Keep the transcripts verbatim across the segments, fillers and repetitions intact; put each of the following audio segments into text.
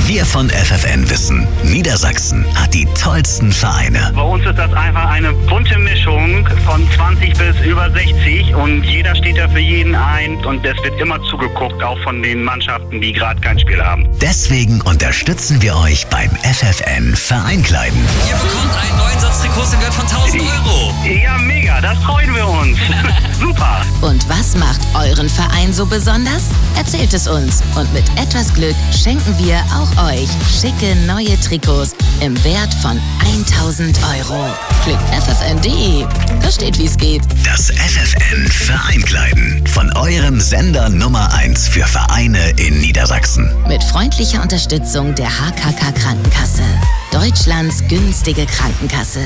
Wir von F F N wissen, Niedersachsen hat die tollsten Vereine. Bei uns ist das einfach eine bunte Mischung von zwanzig bis über sechzig und jeder steht da für jeden ein und es wird immer zugeguckt, auch von den Mannschaften, die gerade kein Spiel haben. Deswegen unterstützen wir euch beim F F N Vereinkleiden. Ihr bekommt einen neuen Satz Trikots im Wert von tausend Euro. Ja, mega, das freuen wir uns. Super. Und was macht euren Verein so besonders? Erzählt es uns und mit etwas Glück schenken wir auch euch schicke neue Trikots im Wert von tausend Euro. Klickt f f n punkt d e. Da steht, wie es geht. Das F F N Vereinkleiden von eurem Sender Nummer eins für Vereine in Niedersachsen. Mit freundlicher Unterstützung der H K K Krankenkasse. Deutschlands günstige Krankenkasse.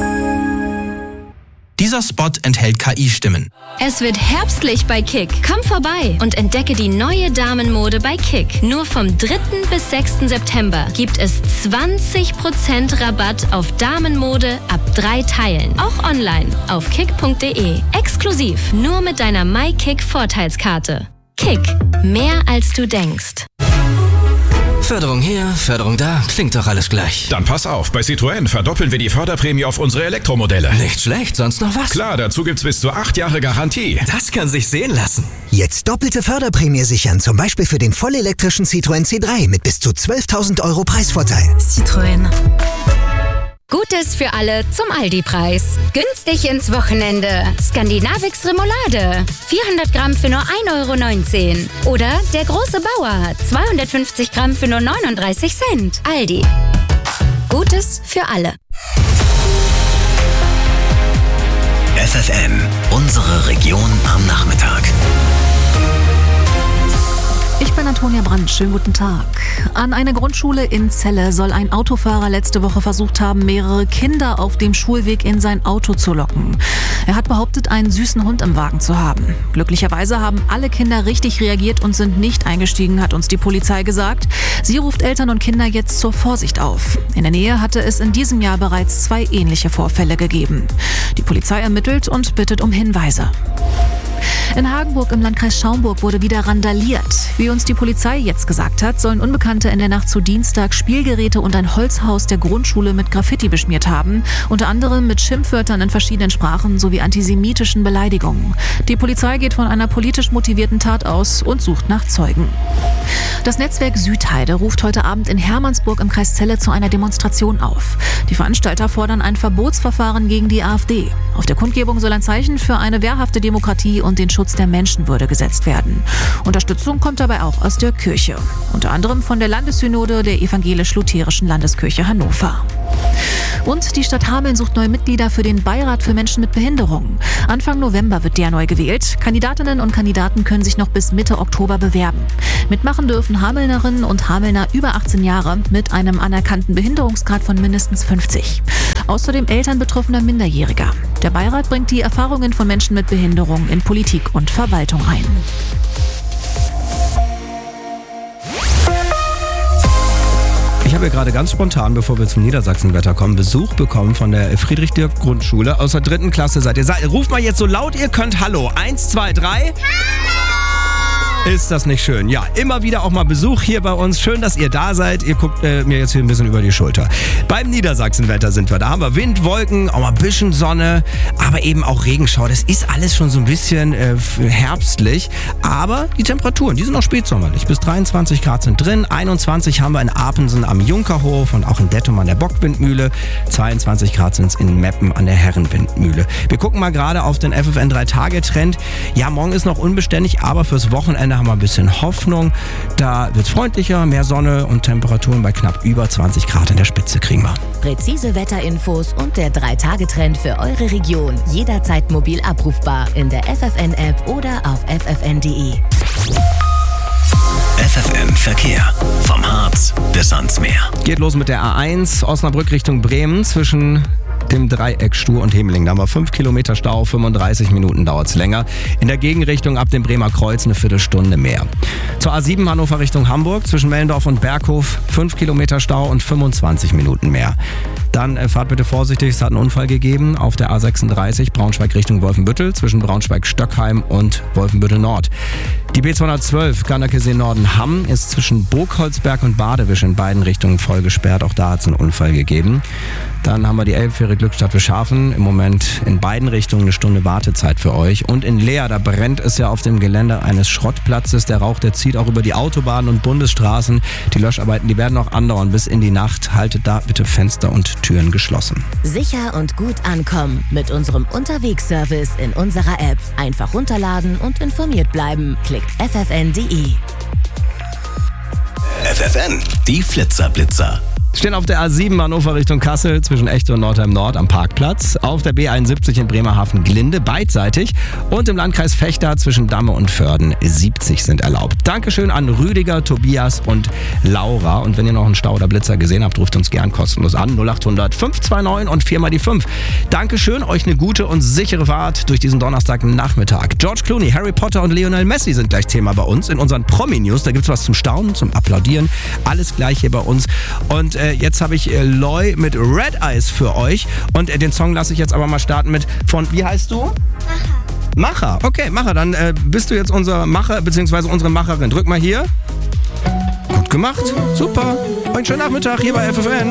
Dieser Spot enthält K I-Stimmen. Es wird herbstlich bei Kick. Komm vorbei und entdecke die neue Damenmode bei Kick. Nur vom dritten bis sechsten September gibt es zwanzig Prozent Rabatt auf Damenmode ab drei Teilen. Auch online auf kick punkt d e. Exklusiv nur mit deiner MyKick-Vorteilskarte. Kick. Mehr als du denkst. Förderung hier, Förderung da, klingt doch alles gleich. Dann pass auf, bei Citroën verdoppeln wir die Förderprämie auf unsere Elektromodelle. Nicht schlecht, sonst noch was? Klar, dazu gibt's bis zu acht Jahre Garantie. Das kann sich sehen lassen. Jetzt doppelte Förderprämie sichern, zum Beispiel für den vollelektrischen Citroën C drei mit bis zu zwölftausend Euro Preisvorteil. Citroën. Gutes für alle zum Aldi-Preis. Günstig ins Wochenende. Skandinavix Remoulade. vierhundert Gramm für nur ein Euro neunzehn. Oder der große Bauer. zweihundertfünfzig Gramm für nur neununddreißig Cent. Aldi. Gutes für alle. F F N, unsere Region am Nachmittag. Ich bin Antonia Brandt, schönen guten Tag. An eine Grundschule in Celle soll ein Autofahrer letzte Woche versucht haben, mehrere Kinder auf dem Schulweg in sein Auto zu locken. Er hat behauptet, einen süßen Hund im Wagen zu haben. Glücklicherweise haben alle Kinder richtig reagiert und sind nicht eingestiegen, hat uns die Polizei gesagt. Sie ruft Eltern und Kinder jetzt zur Vorsicht auf. In der Nähe hatte es in diesem Jahr bereits zwei ähnliche Vorfälle gegeben. Die Polizei ermittelt und bittet um Hinweise. In Hagenburg im Landkreis Schaumburg wurde wieder randaliert. Wie uns die Polizei jetzt gesagt hat, sollen Unbekannte in der Nacht zu Dienstag Spielgeräte und ein Holzhaus der Grundschule mit Graffiti beschmiert haben. Unter anderem mit Schimpfwörtern in verschiedenen Sprachen sowie antisemitischen Beleidigungen. Die Polizei geht von einer politisch motivierten Tat aus und sucht nach Zeugen. Das Netzwerk Südheide ruft heute Abend in Hermannsburg im Kreis Celle zu einer Demonstration auf. Die Veranstalter fordern ein Verbotsverfahren gegen die AfD. Auf der Kundgebung soll ein Zeichen für eine wehrhafte Demokratie und den Schutz der Menschenwürde gesetzt werden. Unterstützung kommt dabei auch aus der Kirche. Unter anderem von der Landessynode der evangelisch-lutherischen Landeskirche Hannover. Und die Stadt Hameln sucht neue Mitglieder für den Beirat für Menschen mit Behinderung. Anfang November wird der neu gewählt. Kandidatinnen und Kandidaten können sich noch bis Mitte Oktober bewerben. Mitmachen dürfen Hamelnerinnen und Hamelner über achtzehn Jahre mit einem anerkannten Behinderungsgrad von mindestens fünfzig. Außerdem Eltern betroffener Minderjähriger. Der Beirat bringt die Erfahrungen von Menschen mit Behinderung in Politik und Verwaltung ein. Ich habe gerade ganz spontan, bevor wir zum Niedersachsenwetter kommen, Besuch bekommen von der Friedrich-Dirk-Grundschule aus der dritten Klasse. Seid ihr? Seid, ruft mal jetzt so laut ihr könnt. Hallo. Eins, zwei, drei. Ist das nicht schön? Ja, immer wieder auch mal Besuch hier bei uns. Schön, dass ihr da seid. Ihr guckt äh, mir jetzt hier ein bisschen über die Schulter. Beim Niedersachsenwetter sind wir. Da haben wir Wind, Wolken, auch mal ein bisschen Sonne, aber eben auch Regenschau. Das ist alles schon so ein bisschen äh, herbstlich. Aber die Temperaturen, die sind noch spätsommerlich. Bis dreiundzwanzig Grad sind drin. einundzwanzig haben wir in Apensen am Junkerhof und auch in Dettum an der Bockwindmühle. zweiundzwanzig Grad sind es in Meppen an der Herrenwindmühle. Wir gucken mal gerade auf den F F N drei Tage Trend. Ja, morgen ist noch unbeständig, aber fürs Wochenende haben wir ein bisschen Hoffnung. Da wird es freundlicher, mehr Sonne und Temperaturen bei knapp über zwanzig Grad in der Spitze kriegen wir. Präzise Wetterinfos und der drei Tage Trend für eure Region. Jederzeit mobil abrufbar in der F F N-App oder auf f f n punkt d e. F F N Verkehr. Vom Harz bis ans Meer. Geht los mit der A eins, Osnabrück Richtung Bremen zwischen dem Dreieck Stur und Hemeling. Da haben wir fünf Kilometer Stau, fünfunddreißig Minuten dauert es länger. In der Gegenrichtung ab dem Bremer Kreuz eine Viertelstunde mehr. Zur A sieben Hannover Richtung Hamburg zwischen Mellendorf und Berghof fünf Kilometer Stau und fünfundzwanzig Minuten mehr. Dann äh, fahrt bitte vorsichtig, es hat einen Unfall gegeben auf der A sechsunddreißig Braunschweig Richtung Wolfenbüttel zwischen Braunschweig-Stöckheim und Wolfenbüttel Nord. Die B zweihundertzwölf Gannekesee Norden-Hamm ist zwischen Burgholzberg und Badewisch in beiden Richtungen voll gesperrt. Auch da hat es einen Unfall gegeben. Dann haben wir die Elbfähre Glückstadt Wischhafen. Im Moment in beiden Richtungen eine Stunde Wartezeit für euch. Und in Leer, da brennt es ja auf dem Gelände eines Schrottplatzes. Der Rauch, der zieht auch über die Autobahnen und Bundesstraßen. Die Löscharbeiten, die werden auch andauern bis in die Nacht. Haltet da bitte Fenster und Türen geschlossen. Sicher und gut ankommen mit unserem Unterwegsservice in unserer App. Einfach runterladen und informiert bleiben. Klickt f f n punkt d e. F F N, die Flitzer-Blitzer. Stehen auf der A sieben Hannover Richtung Kassel zwischen Echte und Nordheim Nord am Parkplatz. Auf der B einundsiebzig in Bremerhaven-Glinde beidseitig. Und im Landkreis Vechta zwischen Damme und Vörden siebzig sind erlaubt. Dankeschön an Rüdiger, Tobias und Laura. Und wenn ihr noch einen Stau oder Blitzer gesehen habt, ruft uns gern kostenlos an. null acht hundert fünf zwei neun und vier mal die fünf. Dankeschön, euch eine gute und sichere Fahrt durch diesen Donnerstagnachmittag. George Clooney, Harry Potter und Lionel Messi sind gleich Thema bei uns in unseren Promi-News. Da gibt's was zum Staunen, zum Applaudieren. Alles gleich hier bei uns. Und äh, jetzt habe ich äh, Loy mit Red Eyes für euch. Und äh, den Song lasse ich jetzt aber mal starten mit von, wie heißt du? Macher. Macher, okay, Macher. Dann äh, bist du jetzt unser Macher, beziehungsweise unsere Macherin. Drück mal hier. Gut gemacht, super. Einen schönen Nachmittag hier bei F F N.